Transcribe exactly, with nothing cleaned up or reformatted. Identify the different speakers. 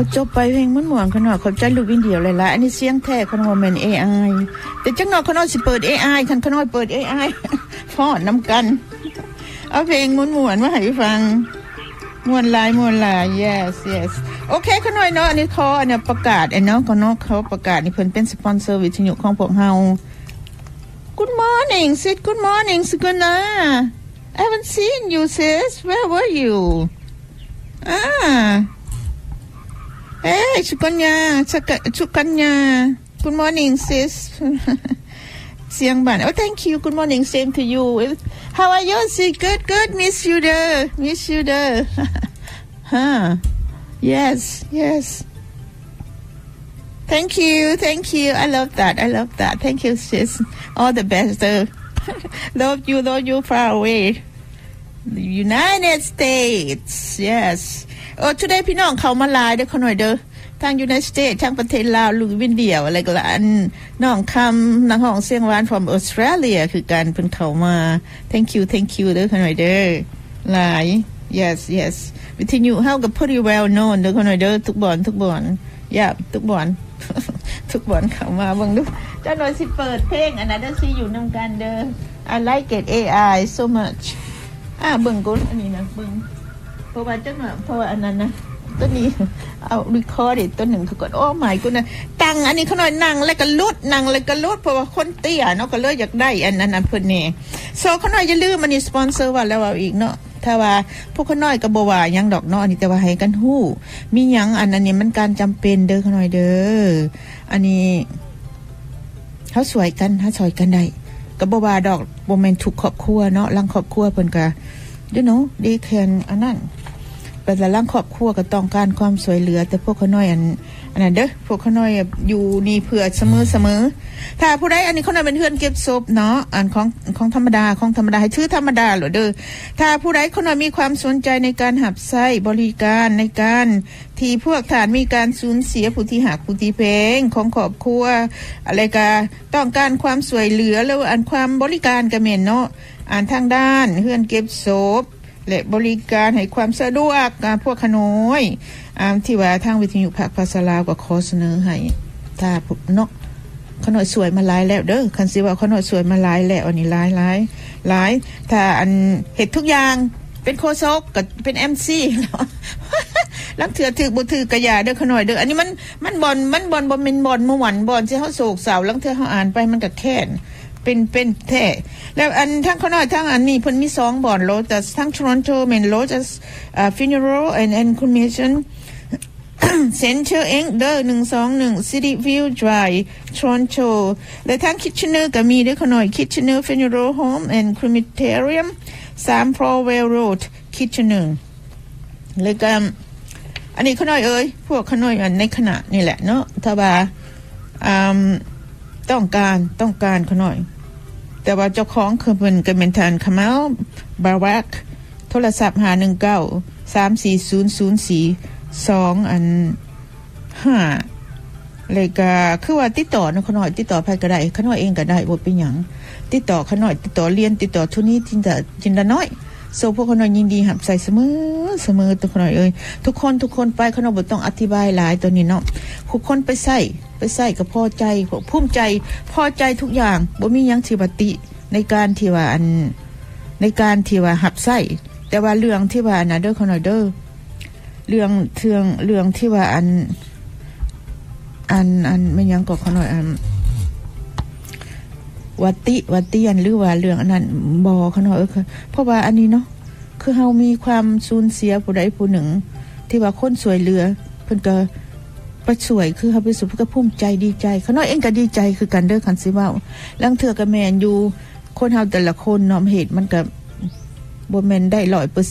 Speaker 1: จบไปเพลงม่วนๆขนาดขอบใจลูกวินเดียวหลายๆอันนี้เสียงแท้ขนาดว่าแม่น เอ ไอ แต่จังน้อยขนาดสิเปิด เอ ไอ คันขนาดเปิด เอ ไอ ฟ้อนนํกันเอาเพลงม่วนๆมาให้ฟังม่วนหลายม่วนหลาย yes yes โอเคขนาดเนาะอันนี้ขออันนี้ประกาศไอ้เนาะก็เนาะเขาประกาศนี่เพิ่นเป็นสปอนเซอร์วิทยุของพวกเฮา Good morning sis Good morning Suguna I haven't seen you sis Where were you Ah Hey Suganya Suganya Good morning sis เสียงบ้าน Oh thank you Good morning same to you How are you sis Good good Miss you there Miss you there Huh Yes yes Thank you thank you I love that I love that Thank you sis All the best Love you love you far away The United States Yes Oh today พี่น้องเข้ามาหลายเด้อขอหน่อยเด้อทาง United States ทางประเทศลาวลูกวินเดียวอะไรก็ละอันน้องคำนักร้องเสียงหวาน from Australia คือการเพิ่นเข้ามา Thank you thank you เด้อขอหน่อยเด้อหลาย Yes yes วิทยุเฮาก็ pretty well known เด้อขอหน่อยเด้อทุกบ่อนทุกบ่อนย่าทุกบ่อนทุกบ่อนเข้ามาเบิ่งดูจ้าหน่อยสิเปิดเพลงอันนั้นเด้อสิอยู่นำกันเด้อ I like it เอ ไอ so much อ่ะเบิ่งก่อนอันนี้นะเบิ่งเพราะว่าจังว่าเพราะว่าอันนั้นนะตัวนี้เอารีคอร์ดตัวหนึ่งเขาก็โอ้ my goodness ตังอันนี้เขาหน่อยนั่งแล้วก็ลุดนั่งแล้วก็ลุดเพราะว่าคนเตี้ยเนาะก็เลยอยากได้อันนั้นอันเพิ่นนี่โซเขาหน่อยอย่าลืมมันนี่สปอนเซอร์ว่าแล้วเอาอีกเนาะถ้าว่าพวกเขาน้อยก็บ่ว่าหยังดอกเนาะอันนี้แต่ว่าให้กันฮู้มีหยังอันนั้นนี่มันการจำเป็นเด้อเขาหน่อยเด้ออันนี้เฮาสวยกันเฮาซอยกันได้ก็บ่ว่าดอกบ่แม่นทุกครอบครัวเนาะลังครอบครัวเพิ่นก็เด้อเนาะดีแค่อันนั้นแต่ละครอบครัวก็ต้องการความสวยเหลือแต่พวกเขาน้อยอันอันนั้นเด้อพวกเขาน้อยอยู่นี่เพื่อเสมอเสมอถ้าผู้ใดอันนี้เขาน้อยเป็นเพื่อนเก็บศพเนาะอันของของธรรมดาของธรรมดาให้ชื่อธรรมดาเหรอเด้อถ้าผู้ใดเขาน้อยมีความสนใจในการหับไส้บริการในการที่พวกฐานมีการสูญเสียผู้ที่หักผู้ที่แพงของครอบครัวอะไรก็ต้องการความสวยเหลือแล้วอันความบริการก็แม่นเนาะอันทางด้านเพื่อนเก็บศพและบริการให้ความสะดวกพวกขน้อยอ่าที่ว่าทางวิทยุภาคภาษาลาวก็ขอเสนอให้ถ้าพวกเนาะขน้อยสวยมาหลายแล้วเด้อคันสิว่าขน้อยสวยมาหลายแล้วอันนี้หลายหลายหลายถ้าอันเฮ็ดทุกอย่างเป็นโฆษกก็เป็น เอ็ม ซี ลังเถื่อถึกบ่ถึกกะยาเด้อขน้อยเด้ออันนี้มันมันบ่อนมันบ่อนบ่แม่นบ่อนเมื่อวันบ่อนที่เฮาโศกเศร้าลังเถื่อเฮาอ่านไปมันก็แค้นเป็นเป็นแท้แล้วอันทั้งขน้อยทั้งอันนี้เพิ่นมีสองบ่อนโลตัสทั้ง Toronto แม่นโลตัสอ่า Funeral and and Cremation Center เองเด้อหนึ่งสองหนึ่ง City View Drive Toronto และทั้ง Kitchener ก็มีเด้อขน้อย Kitchener Funeral Home and Crematorium สาม Prowell Road Kitchener แล้วก็อันนี้ขน้อยเอ้ยพวกขน้อยอันในขณะนี่แหละเนาะถ้าว่าอ่าต้องการต้องการขน้อยแต่ว่าเจ้าของคือเพิ่นก็เป็นท่านคามัลบารักโทรศัพท์ห้าหนึ่งเก้า สามสี่ศูนย์ศูนย์สี่ สองอันห้าเลยก็คือว่าติดต่อขน้อยติดต่อไผก็ได้ขน้อยเองก็ได้บ่เป็นหยังติดต่อขน้อยติดต่อเรียนติดต่อทุนี้จินดาจินดาน้อยโซพวกขน้อยยินดีรับใส่เสมอเสมอตัวขน้อยเอ้ยทุกคนทุกคนไปขน้อยบ่ต้องอธิบายหลายตัวนี้เนาะทุกคนไปใส่ไปใส่ก็พอใจภูมิใจพอใจทุกอย่างบ่มีหยังสิบ่ติในการที่ว่าอันในการที่ว่ารับใส่แต่ว่าเรื่องที่ว่าน่ะเด้อขน้อยเด้อเรื่องเทืองเรื่องที่ว่าอันอันอันไม่ยังก็ขน้อยอันวัติวัติอันหรือว่าเรื่องอันนั้นบ่ขน้อยเอ้อเพราะว่าอันนี้เนาะคือเฮามีความสูญเสียผู้ใดผู้หนึ่งที่ว่าคนสวยเหลือเพิ่นก็ไปสวยคือเฮาไปสุขก็ภูมิใจดีใจขน้อยเองก็ดีใจคือกันเด้อคันสิเว้าลังเทื่อก็แม่นอยู่คนเฮาแต่ละคนเนาะเหตุมันก็บ่แม่นได้ ร้อยเปอร์เซ็นต์